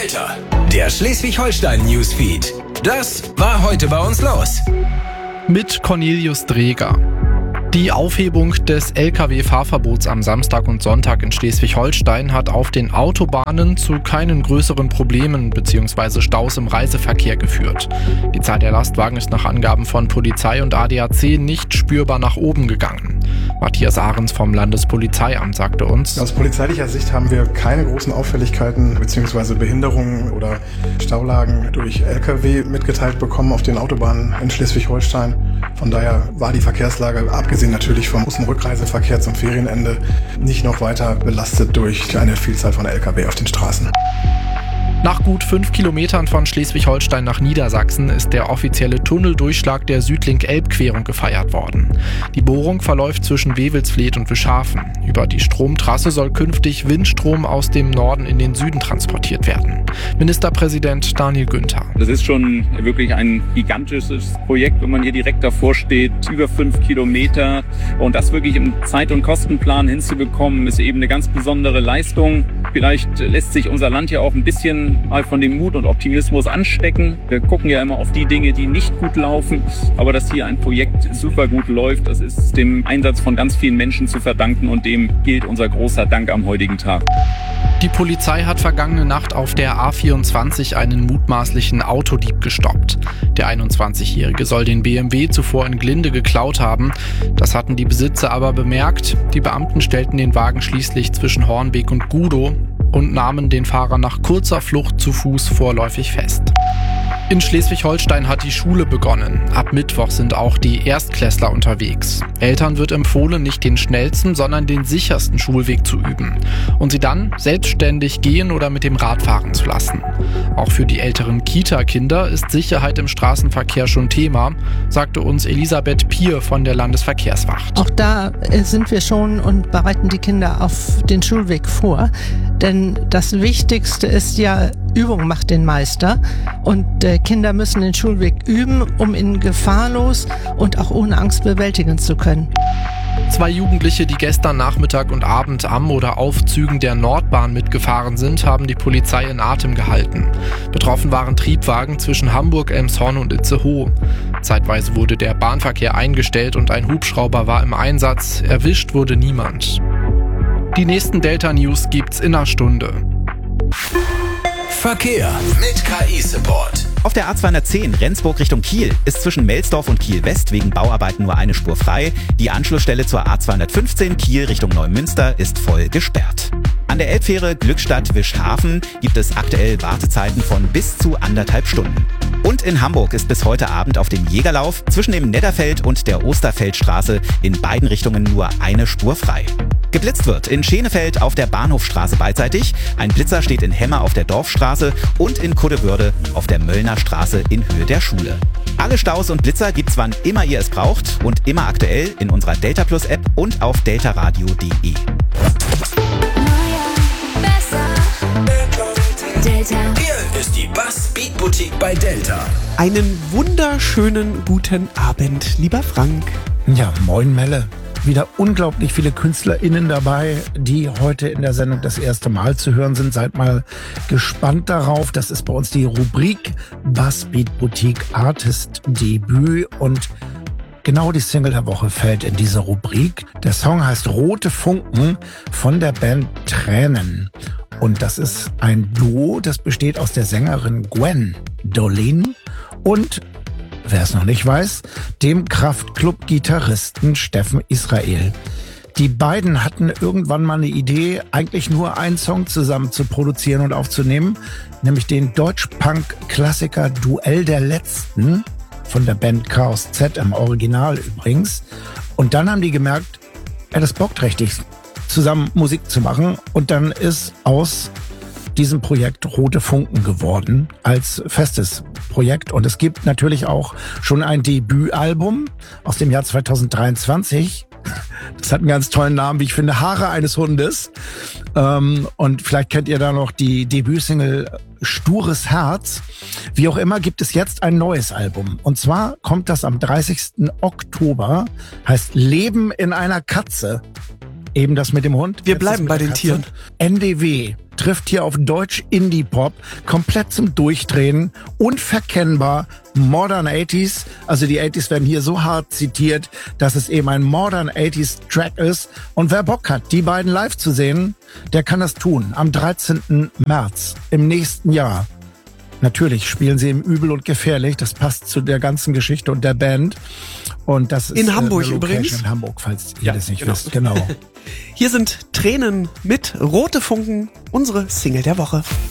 Delta, der Schleswig-Holstein-Newsfeed. Das war heute bei uns los. Mit Cornelius Dreger. Die Aufhebung des Lkw-Fahrverbots am Samstag und Sonntag in Schleswig-Holstein hat auf den Autobahnen zu keinen größeren Problemen bzw. Staus im Reiseverkehr geführt. Die Zahl der Lastwagen ist nach Angaben von Polizei und ADAC nicht spürbar nach oben gegangen. Matthias Ahrens vom Landespolizeiamt sagte uns: Aus polizeilicher Sicht haben wir keine großen Auffälligkeiten bzw. Behinderungen oder Staulagen durch Lkw mitgeteilt bekommen auf den Autobahnen in Schleswig-Holstein. Von daher war die Verkehrslage, abgesehen natürlich vom großen Rückreiseverkehr zum Ferienende, nicht noch weiter belastet durch eine Vielzahl von Lkw auf den Straßen. Nach gut 5 Kilometern von Schleswig-Holstein nach Niedersachsen ist der offizielle Tunneldurchschlag der Südlink-Elb-Querung gefeiert worden. Die Bohrung verläuft zwischen Wewelsfleth und Wischhafen. Über die Stromtrasse soll künftig Windstrom aus dem Norden in den Süden transportiert werden. Ministerpräsident Daniel Günther: Das ist schon wirklich ein gigantisches Projekt, wenn man hier direkt davor steht. Über 5 Kilometer. Und das wirklich im Zeit- und Kostenplan hinzubekommen, ist eben eine ganz besondere Leistung. Vielleicht lässt sich unser Land ja auch ein bisschen mal von dem Mut und Optimismus anstecken. Wir gucken ja immer auf die Dinge, die nicht gut laufen. Aber dass hier ein Projekt super gut läuft, das ist dem Einsatz von ganz vielen Menschen zu verdanken. Und dem gilt unser großer Dank am heutigen Tag. Die Polizei hat vergangene Nacht auf der A24 einen mutmaßlichen Autodieb gestoppt. Der 21-Jährige soll den BMW zuvor in Glinde geklaut haben. Das hatten die Besitzer aber bemerkt. Die Beamten stellten den Wagen schließlich zwischen Hornbeek und Gudow und nahmen den Fahrer nach kurzer Flucht zu Fuß vorläufig fest. In Schleswig-Holstein hat die Schule begonnen. Ab Mittwoch sind auch die Erstklässler unterwegs. Eltern wird empfohlen, nicht den schnellsten, sondern den sichersten Schulweg zu üben und sie dann selbstständig gehen oder mit dem Rad fahren zu lassen. Auch für die älteren Kita-Kinder ist Sicherheit im Straßenverkehr schon Thema, sagte uns Elisabeth Pier von der Landesverkehrswacht. Auch da sind wir schon und bereiten die Kinder auf den Schulweg vor. Denn das Wichtigste ist ja, Übung macht den Meister. Und Kinder müssen den Schulweg üben, um ihn gefahrlos und auch ohne Angst bewältigen zu können. 2 Jugendliche, die gestern Nachmittag und Abend am oder auf Zügen der Nordbahn mitgefahren sind, haben die Polizei in Atem gehalten. Betroffen waren Triebwagen zwischen Hamburg, Elmshorn und Itzehoe. Zeitweise wurde der Bahnverkehr eingestellt und ein Hubschrauber war im Einsatz. Erwischt wurde niemand. Die nächsten Delta-News gibt's in einer Stunde. Verkehr mit KI-Support. Auf der A210 Rendsburg Richtung Kiel ist zwischen Melsdorf und Kiel West wegen Bauarbeiten nur eine Spur frei. Die Anschlussstelle zur A215 Kiel Richtung Neumünster ist voll gesperrt. An der Elbfähre Glückstadt-Wischhafen gibt es aktuell Wartezeiten von bis zu 1,5 Stunden. Und in Hamburg ist bis heute Abend auf dem Jägerlauf zwischen dem Netterfeld und der Osterfeldstraße in beiden Richtungen nur eine Spur frei. Geblitzt wird in Schenefeld auf der Bahnhofstraße beidseitig, ein Blitzer steht in Hemmer auf der Dorfstraße und in Kuddewörde auf der Möllner Straße in Höhe der Schule. Alle Staus und Blitzer gibt's wann immer ihr es braucht und immer aktuell in unserer Delta Plus App und auf deltaradio.de. Delta. Hier ist die Bass Beat Boutique bei Delta. Einen wunderschönen guten Abend, lieber Frank. Ja, moin Melle. Wieder unglaublich viele KünstlerInnen dabei, die heute in der Sendung das erste Mal zu hören sind. Seid mal gespannt darauf. Das ist bei uns die Rubrik Bass Beat Boutique Artist Debüt und genau die Single der Woche fällt in diese Rubrik. Der Song heißt Rote Funken von der Band Tränen. Und das ist ein Duo, das besteht aus der Sängerin Gwen Dolin und, wer es noch nicht weiß, dem Kraftklub-Gitarristen Steffen Israel. Die beiden hatten irgendwann mal eine Idee, eigentlich nur einen Song zusammen zu produzieren und aufzunehmen, nämlich den Deutsch-Punk-Klassiker Duell der Letzten von der Band Chaos Z im Original übrigens. Und dann haben die gemerkt, das bockt richtig, zusammen Musik zu machen. Und dann ist aus diesem Projekt Rote Funken geworden als festes Projekt. Und es gibt natürlich auch schon ein Debütalbum aus dem Jahr 2023. Das hat einen ganz tollen Namen, wie ich finde, Haare eines Hundes. Und vielleicht kennt ihr da noch die Debütsingle Stures Herz. Wie auch immer gibt es jetzt ein neues Album. Und zwar kommt das am 30. Oktober, heißt Leben in einer Katze. Eben das mit dem Hund. Wir bleiben bei den Tieren. NDW. trifft hier auf Deutsch Indie-Pop, komplett zum Durchdrehen, unverkennbar Modern 80s. Also die 80s werden hier so hart zitiert, dass es eben ein Modern 80s Track ist. Und wer Bock hat, die beiden live zu sehen, der kann das tun. Am 13. März im nächsten Jahr. Natürlich spielen sie im Übel und Gefährlich. Das passt zu der ganzen Geschichte und der Band. Und das ist in Hamburg übrigens. In Hamburg, falls ihr das nicht wisst. Genau. Hier sind Tränen mit Rote Funken, unsere Single der Woche.